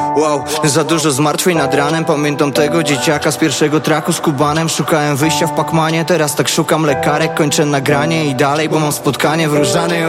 Wow, za dużo zmartwień nad ranem. Pamiętam tego dzieciaka z pierwszego traku z Kubanem. Szukałem wyjścia w Pacmanie, teraz tak szukam lekarek. Kończę nagranie i dalej, bo mam spotkanie w Różanej